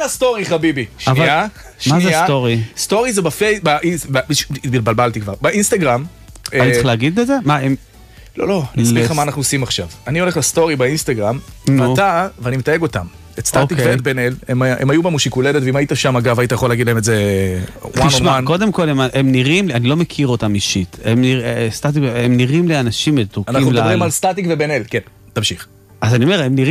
לסטורי, חביבי. שנייה. מה זה סטורי? סטורי זה התבלבלתי כבר. באינסטגרם. אני צריך להגיד את זה? מה, הם... לא, אני אסביר לך מה אנחנו עושים עכשיו. אני הולך לסטורי באינסטגרם, ואני מתייג אותם. את סטטיק ואת בן אל, הם היו במושיקולדת, ואם היית שם, אגב, היית יכול להגיד להם את זה one on one. תשמע, קודם כל, הם נראים לי, אני לא מכיר אותם אישית, הם נראים לאנשים מתוקים. אנחנו מדברים על סטטיק ובן אל, כן, תמשיך. אז אני אומר, הם נראים